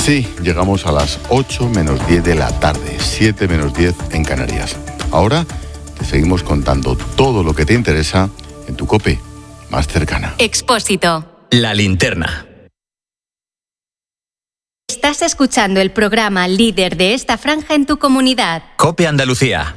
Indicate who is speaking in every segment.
Speaker 1: Sí, llegamos a las 8 menos 10 de la tarde, 7 menos 10 en Canarias. Ahora te seguimos contando todo lo que te interesa en tu COPE más cercana.
Speaker 2: Expósito.
Speaker 3: La linterna.
Speaker 2: Estás escuchando el programa líder de esta franja en tu comunidad.
Speaker 3: COPE Andalucía.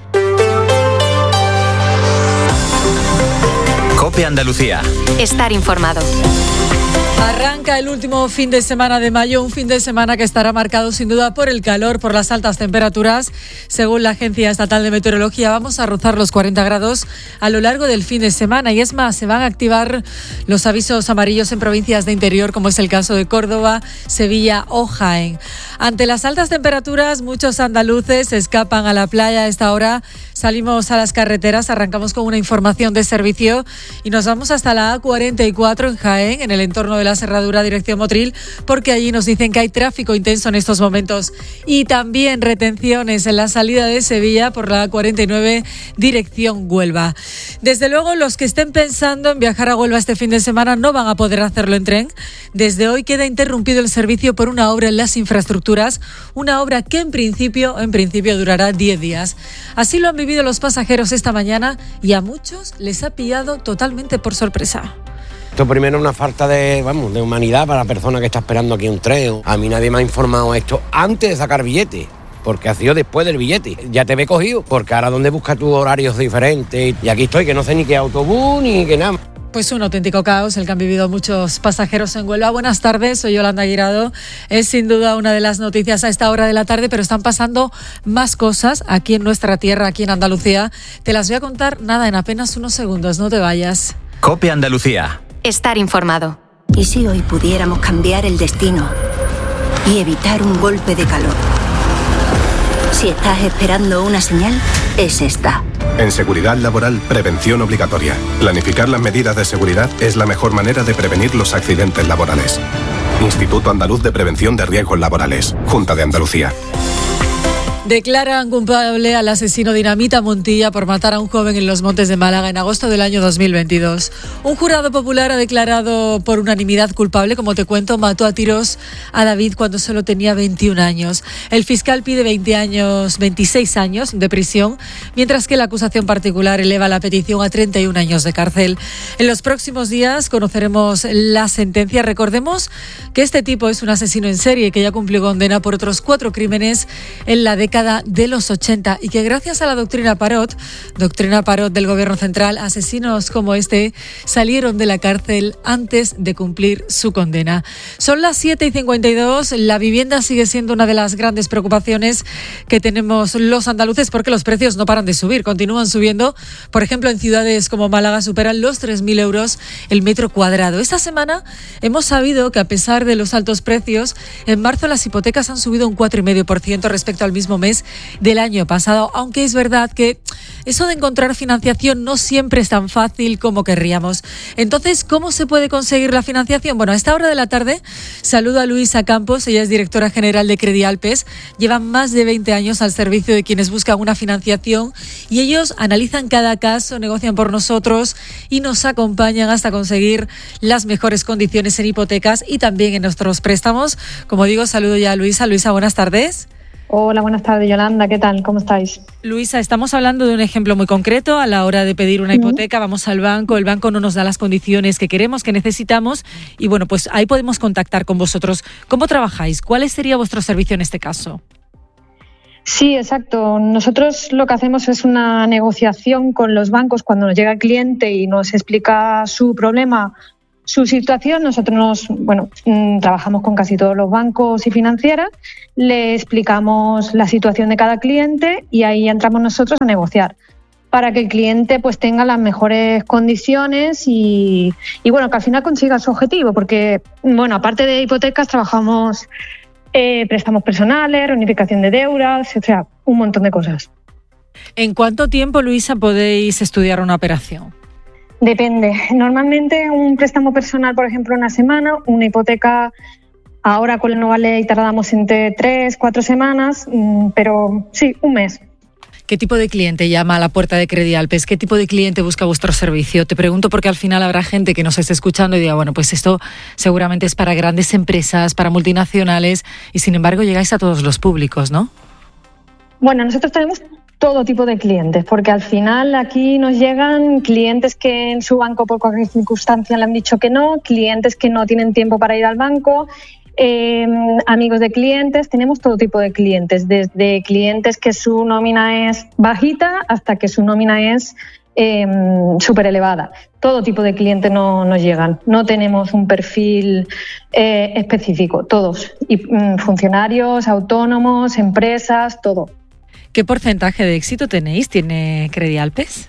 Speaker 3: COPE Andalucía.
Speaker 2: Estar informado.
Speaker 4: Arranca el último fin de semana de mayo, un fin de semana que estará marcado sin duda por el calor, por las altas temperaturas. Según la Agencia Estatal de Meteorología, vamos a rozar los 40 grados a lo largo del fin de semana. Y es más, se van a activar los avisos amarillos en provincias de interior, como es el caso de Córdoba, Sevilla o Jaén. Ante las altas temperaturas, muchos andaluces se escapan a la playa. A esta hora salimos a las carreteras, arrancamos con una información de servicio y nos vamos hasta la A44 en Jaén, en el entorno de la Serradura, dirección Motril, porque allí nos dicen que hay tráfico intenso en estos momentos y también retenciones en la salida de Sevilla por la A49, dirección Huelva. Desde luego, los que estén pensando en viajar a Huelva este fin de semana no van a poder hacerlo en tren. Desde hoy queda interrumpido el servicio por una obra en las infraestructuras, una obra que en principio durará 10 días. Así lo han vivido los pasajeros esta mañana y a muchos les ha pillado totalmente por sorpresa.
Speaker 5: Esto primero es una falta de humanidad para la persona que está esperando aquí un tren. A mí nadie me ha informado esto antes de sacar billete, porque ha sido después del billete. Ya te ve cogido, porque ahora donde buscas tus horarios diferentes. Y aquí estoy, que no sé ni qué autobús ni qué nada.
Speaker 4: Pues un auténtico caos el que han vivido muchos pasajeros en Huelva. Buenas tardes, soy Yolanda Guirado. Es sin duda una de las noticias a esta hora de la tarde, pero están pasando más cosas aquí en nuestra tierra, aquí en Andalucía. Te las voy a contar, en apenas unos segundos, no te vayas.
Speaker 3: COPE Andalucía.
Speaker 2: Estar informado.
Speaker 6: ¿Y si hoy pudiéramos cambiar el destino y evitar un golpe de calor? Si estás esperando una señal, es esta.
Speaker 7: En seguridad laboral, prevención obligatoria. Planificar las medidas de seguridad es la mejor manera de prevenir los accidentes laborales. Instituto Andaluz de Prevención de Riesgos Laborales. Junta de Andalucía.
Speaker 4: Declaran culpable al asesino Dinamita Montilla por matar a un joven en los Montes de Málaga en agosto del año 2022. Un jurado popular ha declarado por unanimidad culpable, como te cuento, mató a tiros a David cuando solo tenía 21 años. El fiscal pide 26 años de prisión, mientras que la acusación particular eleva la petición a 31 años de cárcel. En los próximos días conoceremos la sentencia. Recordemos que este tipo es un asesino en serie que ya cumplió condena por otros 4 crímenes en la década de los 80 y que gracias a la doctrina Parot del Gobierno Central, asesinos como este salieron de la cárcel antes de cumplir su condena. Son las 7:52, la vivienda sigue siendo una de las grandes preocupaciones que tenemos los andaluces porque los precios no paran de subir, continúan subiendo. Por ejemplo, en ciudades como Málaga superan los 3.000 euros el metro cuadrado. Esta semana hemos sabido que a pesar de los altos precios, en marzo las hipotecas han subido un 4,5% respecto al mismo mes del año pasado, aunque es verdad que eso de encontrar financiación no siempre es tan fácil como querríamos. Entonces, ¿cómo se puede conseguir la financiación? Bueno, a esta hora de la tarde saludo a Luisa Campos, ella es directora general de Credialpes, llevan más de 20 años al servicio de quienes buscan una financiación y ellos analizan cada caso, negocian por nosotros y nos acompañan hasta conseguir las mejores condiciones en hipotecas y también en nuestros préstamos. Como digo, saludo ya a Luisa. Luisa, buenas tardes.
Speaker 8: Hola, buenas tardes, Yolanda. ¿Qué tal? ¿Cómo estáis?
Speaker 4: Luisa, estamos hablando de un ejemplo muy concreto. A la hora de pedir una hipoteca, vamos al banco, el banco no nos da las condiciones que queremos, que necesitamos, y bueno, pues ahí podemos contactar con vosotros. ¿Cómo trabajáis? ¿Cuál sería vuestro servicio en este caso?
Speaker 8: Sí, exacto. Nosotros lo que hacemos es una negociación con los bancos cuando nos llega el cliente y nos explica su problema, su situación. Nosotros trabajamos con casi todos los bancos y financieras, le explicamos la situación de cada cliente y ahí entramos nosotros a negociar para que el cliente pues tenga las mejores condiciones y que al final consiga su objetivo, porque aparte de hipotecas trabajamos préstamos personales, reunificación de deudas, o sea, un montón de cosas.
Speaker 4: ¿En cuánto tiempo, Luisa, podéis estudiar una operación?
Speaker 8: Depende. Normalmente un préstamo personal, por ejemplo, una semana, una hipoteca, ahora con la nueva ley tardamos entre 3-4 semanas, pero sí, un mes.
Speaker 4: ¿Qué tipo de cliente llama a la puerta de Credialpes? ¿Qué tipo de cliente busca vuestro servicio? Te pregunto porque al final habrá gente que nos esté escuchando y diga, bueno, pues esto seguramente es para grandes empresas, para multinacionales, y sin embargo llegáis a todos los públicos, ¿no?
Speaker 8: Bueno, nosotros tenemos todo tipo de clientes, porque al final aquí nos llegan clientes que en su banco por cualquier circunstancia le han dicho que no, clientes que no tienen tiempo para ir al banco, amigos de clientes. Tenemos todo tipo de clientes, desde clientes que su nómina es bajita hasta que su nómina es súper elevada. Todo tipo de clientes nos llegan. No tenemos un perfil específico, todos. Y funcionarios, autónomos, empresas, todo.
Speaker 4: ¿Qué porcentaje de éxito tiene Credialpes?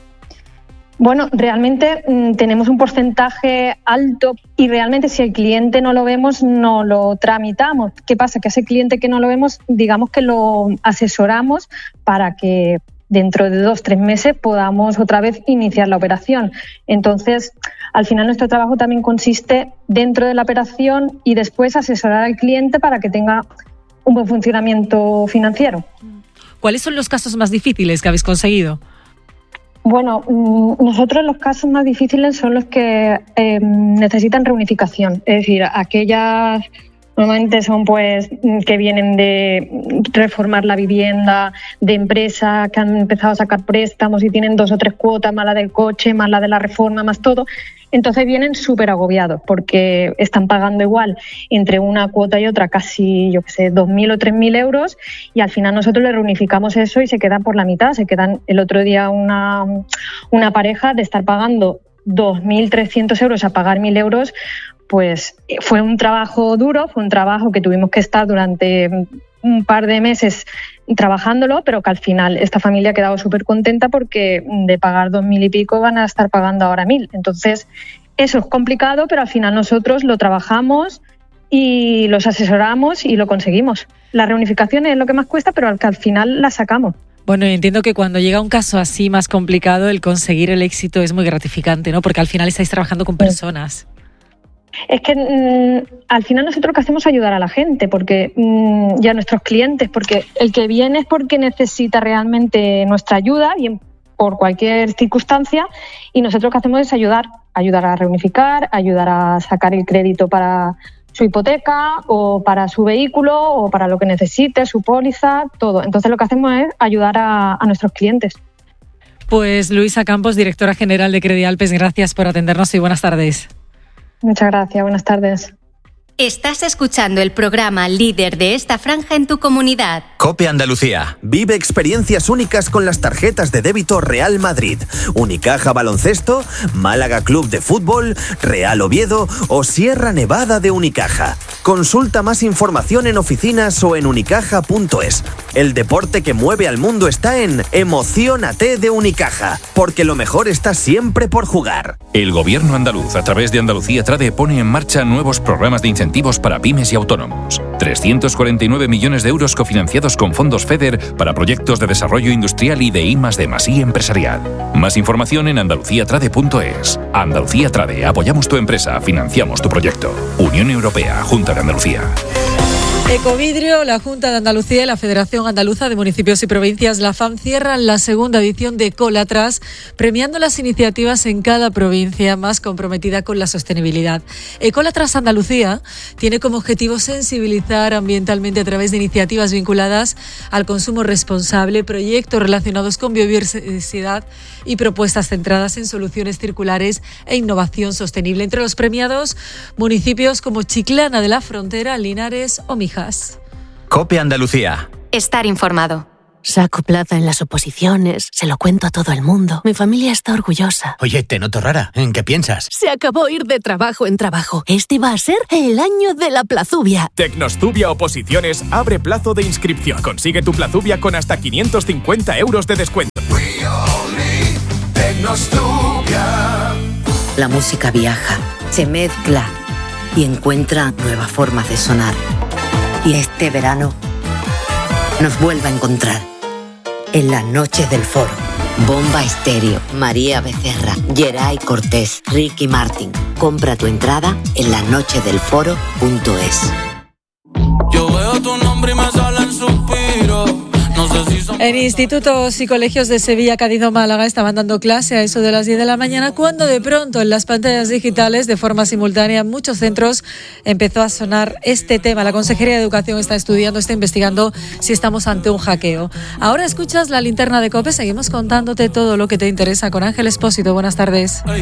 Speaker 8: Bueno, realmente tenemos un porcentaje alto y realmente si el cliente no lo vemos, no lo tramitamos. ¿Qué pasa? Que ese cliente que no lo vemos, digamos que lo asesoramos para que dentro de 2-3 meses podamos otra vez iniciar la operación. Entonces, al final nuestro trabajo también consiste dentro de la operación y después asesorar al cliente para que tenga un buen funcionamiento financiero.
Speaker 4: ¿Cuáles son los casos más difíciles que habéis conseguido?
Speaker 8: Bueno, nosotros los casos más difíciles son los que necesitan reunificación, es decir, aquellas normalmente son pues que vienen de reformar la vivienda, de empresas que han empezado a sacar préstamos y tienen 2 o 3 cuotas, más la del coche, más la de la reforma, más todo. Entonces vienen súper agobiados porque están pagando igual entre una cuota y otra casi, 2.000 o 3.000 euros, y al final nosotros le reunificamos eso y se quedan por la mitad. Se quedan el otro día una pareja de estar pagando 2.300 euros a pagar 1.000 euros. Pues fue un trabajo duro, fue un trabajo que tuvimos que estar durante un par de meses trabajándolo, pero que al final esta familia ha quedado súper contenta porque de pagar 2.000 y pico van a estar pagando ahora 1.000. Entonces, eso es complicado, pero al final nosotros lo trabajamos y los asesoramos y lo conseguimos. La reunificación es lo que más cuesta, pero al final la sacamos.
Speaker 4: Bueno, entiendo que cuando llega un caso así más complicado, el conseguir el éxito es muy gratificante, ¿no? Porque al final estáis trabajando con personas.
Speaker 8: Es que al final nosotros lo que hacemos es ayudar a la gente y a nuestros clientes, porque el que viene es porque necesita realmente nuestra ayuda, bien por cualquier circunstancia, y nosotros lo que hacemos es ayudar a reunificar, ayudar a sacar el crédito para su hipoteca o para su vehículo o para lo que necesite, su póliza, todo. Entonces lo que hacemos es ayudar a nuestros clientes.
Speaker 4: Pues Luisa Campos, directora general de Credialpes, gracias por atendernos y buenas tardes.
Speaker 8: Muchas gracias, buenas tardes.
Speaker 2: Estás escuchando el programa líder de esta franja en tu comunidad.
Speaker 3: COPE Andalucía.
Speaker 9: Vive experiencias únicas con las tarjetas de débito Real Madrid, Unicaja Baloncesto, Málaga Club de Fútbol, Real Oviedo o Sierra Nevada de Unicaja. Consulta más información en oficinas o en unicaja.es. El deporte que mueve al mundo está en Emociónate de Unicaja, porque lo mejor está siempre por jugar.
Speaker 10: El Gobierno andaluz, a través de Andalucía Trade, pone en marcha nuevos programas de incentivos para pymes y autónomos. 349 millones de euros cofinanciados con fondos FEDER para proyectos de desarrollo industrial y de I+D+I empresarial. Más información en andaluciatrade.es. Andalucía Trade, apoyamos tu empresa, financiamos tu proyecto. Unión Europea, Junta de Andalucía.
Speaker 4: Ecovidrio, la Junta de Andalucía y la Federación Andaluza de Municipios y Provincias, la FAM, cierran la segunda edición de Ecolatras, premiando las iniciativas en cada provincia más comprometida con la sostenibilidad. Ecolatras Andalucía tiene como objetivo sensibilizar ambientalmente a través de iniciativas vinculadas al consumo responsable, proyectos relacionados con biodiversidad y propuestas centradas en soluciones circulares e innovación sostenible. Entre los premiados, municipios como Chiclana de la Frontera, Linares o Mijas.
Speaker 3: COPE Andalucía.
Speaker 2: Estar informado.
Speaker 11: Saco plaza en las oposiciones, se lo cuento a todo el mundo. Mi familia está orgullosa.
Speaker 12: Oye, te noto rara. ¿En qué piensas?
Speaker 11: Se acabó ir de trabajo en trabajo. Este va a ser el año de la plazubia.
Speaker 13: Tecnostubia Oposiciones abre plazo de inscripción. Consigue tu plazubia con hasta 550 euros de descuento.
Speaker 14: La música viaja, se mezcla y encuentra nuevas formas de sonar. Y este verano nos vuelve a encontrar en las noches del foro. Bomba Estéreo, María Becerra, Geray Cortés, Ricky Martin. Compra tu entrada en lasnochesdelforo.es.
Speaker 15: Yo veo tu nombre y me salen suspiros. No
Speaker 4: En institutos y colegios de Sevilla, Cádiz o Málaga estaban dando clase a eso de las 10 de la mañana cuando de pronto en las pantallas digitales de forma simultánea en muchos centros empezó a sonar este tema. La Consejería de Educación está estudiando, está investigando si estamos ante un hackeo. Ahora escuchas la linterna de COPE, seguimos contándote todo lo que te interesa con Ángel Expósito. Buenas tardes.